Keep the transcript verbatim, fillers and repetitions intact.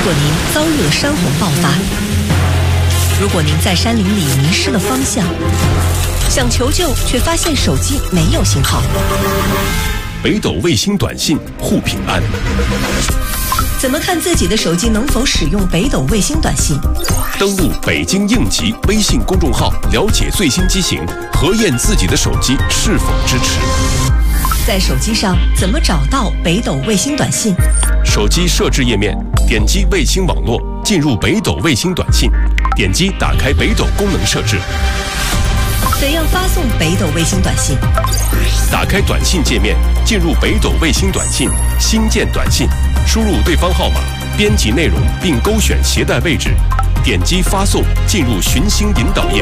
果您遭遇了山洪爆发，如果您在山林里迷失了方向，想求救却发现手机没有信号， 北斗卫星短信护平安。 怎么看自己的手机能否使用北斗卫星短信？ 登录北京应急微信公众号，了解最新机型，核验自己的手机是否支持。 在手机上怎么找到北斗卫星短信？ 手机设置页面，点击卫星网络，进入北斗卫星短信，点击打开北斗功能设置。 怎样发送北斗卫星短信？ 打开短信界面，进入北斗卫星短信，新建短信，输入对方号码，编辑内容并勾选携带位置，点击发送，进入寻星引导页。